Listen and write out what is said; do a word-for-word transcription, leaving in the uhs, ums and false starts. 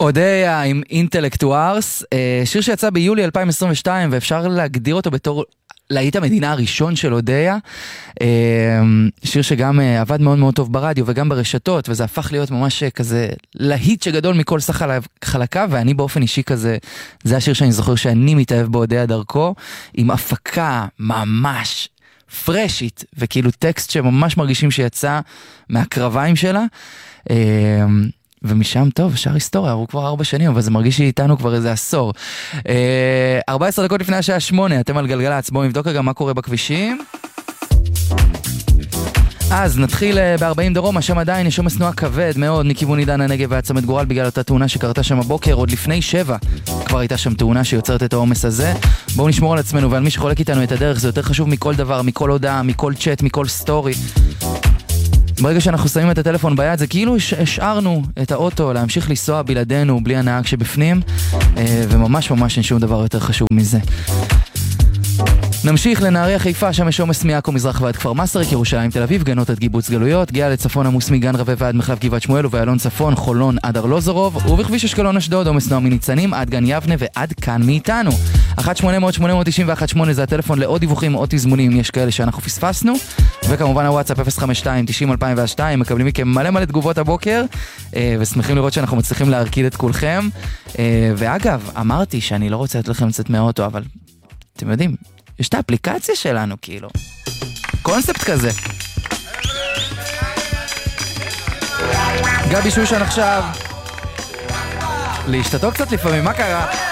אודיה עם אינטלקטוארס, שיר שיצא ביולי אלפיים עשרים ושתיים, ואפשר להגדיר אותו בתור להיט המדינה הראשון של אודיה, שיר שגם עבד מאוד מאוד טוב ברדיו וגם ברשתות, וזה הפך להיות ממש כזה להיט שגדול מכל סך חלקה, ואני באופן אישי כזה, זה השיר שאני זוכר שאני מתאהב באודיה דרכו, עם הפקה ממש פרשית, וכאילו טקסט שממש מרגישים שיצא מהקרביים שלה, ומשם טוב, שער היסטוריה, הוא כבר ארבע שנים, אבל זה מרגיש שאיתנו כבר איזה עשור. ארבע עשרה דקות לפני השעה שמונה, אתם על גלגלץ, בואו נבדוק רגע מה קורה בכבישים. אז נתחיל ב-ארבעים דרום, השם עדיין יש עומס תנועה כבד מאוד מכיוון עידן הנגב ועד צומת גורל בגלל אותה תאונה שקרתה שם הבוקר, עוד לפני שבע כבר הייתה שם תאונה שיוצרת את העומס הזה. בואו נשמור על עצמנו ועל מי שחולק איתנו את הדרך, זה יותר חשוב מכל דבר, מכל הודעה, מכל צ'אט, מכל סטורי. ברגע שאנחנו שמים את הטלפון ביד, זה כאילו השארנו את האוטו להמשיך לנסוע בלעדינו, בלי הנהג שבפנים, וממש ממש אין שום דבר יותר חשוב מזה. נמשיך לנהריה חיפה, שם יש עומס מעכו מזרח ועד כפר מסריק, ירושלים תל אביב, גנות עד קיבוץ גלויות, גאה לצפון עמוס מגן רווה ועד מחלף גבעת שמואל ובאלון צפון, חולון עד ארלוזורוב, ובכביש אשקלון אשדוד עומס תנועה מניצנים עד גן יבנה ועד כאן מאיתנו. אחת שמונה אפס אפס שמונה תשע אחת שמונה זה הטלפון לעוד דיווחים או תזמונים, יש כאלה שאנחנו פספסנו, וכמובן הוואטסאפ אפס חמש שתיים תשעים אלפיים ושתיים, מקבלים מכם מלא מלא תגובות הבוקר, ושמחים לראות שאנחנו מצליחים להרקיד את כולכם. ואגב, אמרתי שאני לא רוצה לתת לכם לצאת מהאוטו, אבל אתם יודעים, יש את האפליקציה שלנו, כאילו. קונספט כזה. גבי שושן עכשיו. להשתתו קצת לפעמים, מה קרה?